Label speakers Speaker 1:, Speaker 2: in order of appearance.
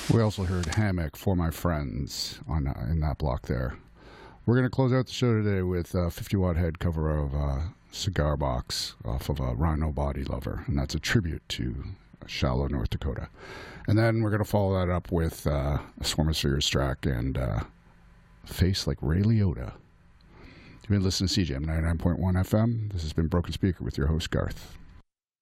Speaker 1: We also heard Hammock for My Friends on in that block there. We're going to close out the show today with a 50 Watt Head cover of Cigar Box off of a Rhino Body Lover, and that's a tribute to Shallow, North Dakota. And then we're going to follow that up with a Swarm of Spheres track and Face Like Ray Liotta. You've been listening to CJM 99.1 FM. This has been Broken Speaker with your host, Garth.